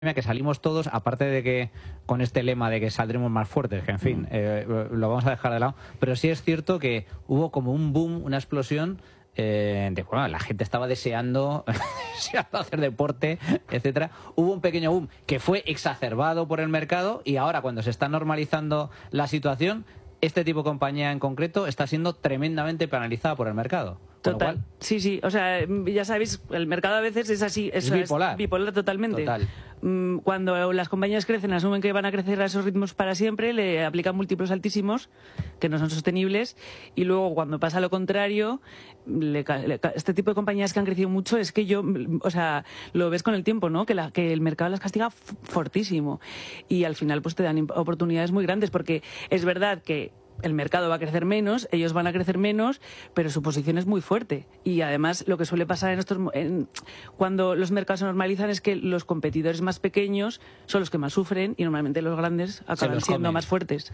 que salimos todos, aparte de que con este lema de que saldremos más fuertes, que en fin, lo vamos a dejar de lado, pero sí es cierto que hubo como un boom, una explosión bueno, la gente estaba deseando hacer deporte, etcétera. Hubo un pequeño boom que fue exacerbado por el mercado y ahora cuando se está normalizando la situación, este tipo de compañía en concreto está siendo tremendamente penalizada por el mercado. Total. Sí. O sea, ya sabéis, el mercado a veces es así. Es bipolar. Bipolar totalmente. Total. Cuando las compañías crecen, asumen que van a crecer a esos ritmos para siempre, le aplican múltiplos altísimos que no son sostenibles, y luego cuando pasa lo contrario, este tipo de compañías que han crecido mucho, es que lo ves con el tiempo, ¿no? Que el mercado las castiga fortísimo, y al final pues te dan oportunidades muy grandes, porque es verdad que el mercado va a crecer menos, ellos van a crecer menos, pero su posición es muy fuerte. Y además lo que suele pasar cuando los mercados se normalizan es que los competidores más pequeños son los que más sufren y normalmente los grandes acaban siendo más fuertes.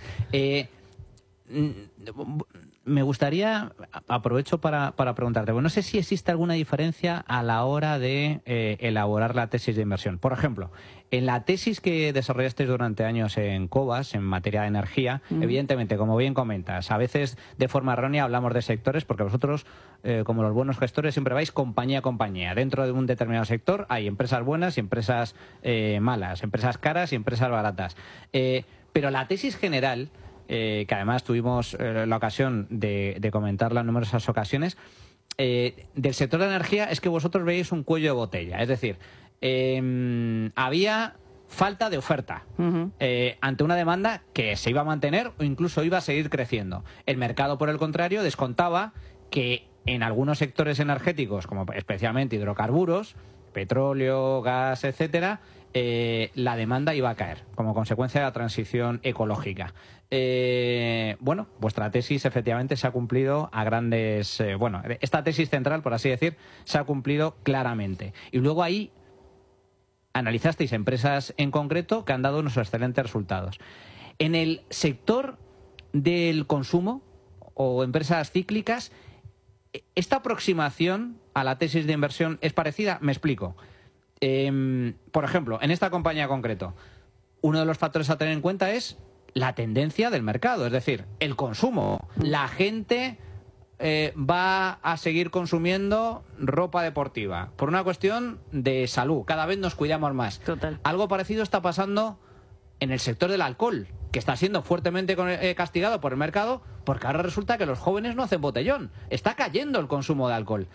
Me gustaría, aprovecho para preguntarte, no sé si existe alguna diferencia a la hora de elaborar la tesis de inversión. Por ejemplo, en la tesis que desarrollasteis durante años en Cobas, en materia de energía, evidentemente, como bien comentas, a veces de forma errónea hablamos de sectores, porque vosotros, como los buenos gestores, siempre vais compañía a compañía. Dentro de un determinado sector hay empresas buenas y empresas malas, empresas caras y empresas baratas. Pero la tesis general, que además tuvimos la ocasión de comentarla en numerosas ocasiones, del sector de energía, es que vosotros veis un cuello de botella. Es decir, había falta de oferta ante una demanda que se iba a mantener o incluso iba a seguir creciendo. El mercado, por el contrario, descontaba que en algunos sectores energéticos, como especialmente hidrocarburos, petróleo, gas, etcétera, la demanda iba a caer como consecuencia de la transición ecológica. Bueno, vuestra tesis efectivamente se ha cumplido a grandes... esta tesis central, por así decir, se ha cumplido claramente. Y luego ahí analizasteis empresas en concreto que han dado unos excelentes resultados. En el sector del consumo o empresas cíclicas, ¿esta aproximación a la tesis de inversión es parecida? Me explico. Por ejemplo, en esta compañía en concreto, uno de los factores a tener en cuenta es la tendencia del mercado, es decir, el consumo. La gente va a seguir consumiendo ropa deportiva por una cuestión de salud. Cada vez nos cuidamos más. Total. Algo parecido está pasando en el sector del alcohol, que está siendo fuertemente castigado por el mercado, porque ahora resulta que los jóvenes no hacen botellón. Está cayendo el consumo de alcohol.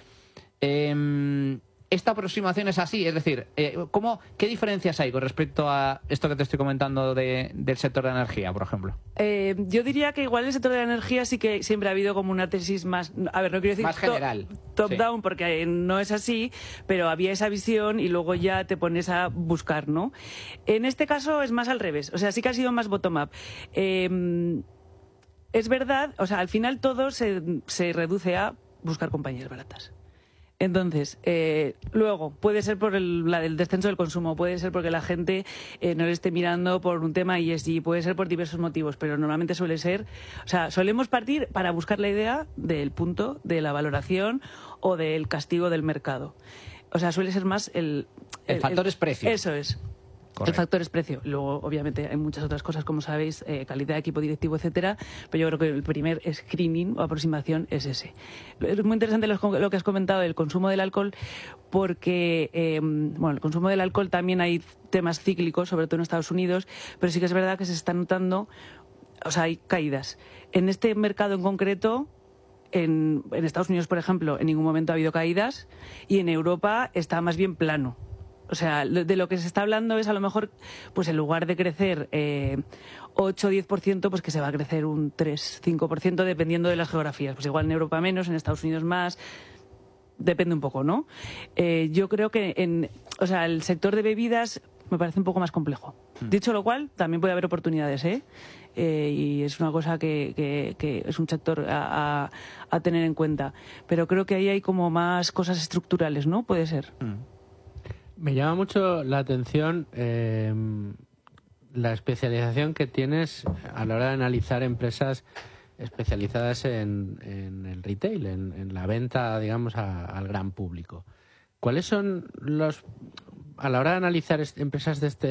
Esta aproximación es así, es decir, ¿qué diferencias hay con respecto a esto que te estoy comentando del sector de la energía, por ejemplo? Yo diría que igual el sector de la energía sí que siempre ha habido como una tesis más, a ver, no quiero decir más general, top-down, porque no es así, pero había esa visión y luego ya te pones a buscar, ¿no? En este caso es más al revés, o sea, sí que ha sido más bottom-up. Es verdad, o sea, al final todo se reduce a buscar compañías baratas. Entonces, luego, puede ser por el descenso del consumo, puede ser porque la gente no le esté mirando por un tema ESG, puede ser por diversos motivos, pero normalmente suele ser... O sea, solemos partir para buscar la idea del punto de la valoración o del castigo del mercado. O sea, suele ser más el factor es precio. Eso es. Correcto. El factor es precio. Luego, obviamente, hay muchas otras cosas, como sabéis, calidad de equipo directivo, etcétera, pero yo creo que el primer screening o aproximación es ese. Es muy interesante lo que has comentado del consumo del alcohol, porque, el consumo del alcohol también hay temas cíclicos, sobre todo en Estados Unidos, pero sí que es verdad que se está notando, o sea, hay caídas. En este mercado en concreto, en Estados Unidos, por ejemplo, en ningún momento ha habido caídas, y en Europa está más bien plano. O sea, de lo que se está hablando es a lo mejor, pues en lugar de crecer 8 o 10%, pues que se va a crecer un 3-5% dependiendo de las geografías. Pues igual en Europa menos, en Estados Unidos más, depende un poco, ¿no? Yo creo que el sector de bebidas me parece un poco más complejo. Dicho lo cual, también puede haber oportunidades, y es una cosa que es un sector a tener en cuenta. Pero creo que ahí hay como más cosas estructurales, ¿no? Puede ser. Me llama mucho la atención la especialización que tienes a la hora de analizar empresas especializadas en el retail, en la venta, digamos, al gran público. ¿Cuáles son los a la hora de analizar empresas de este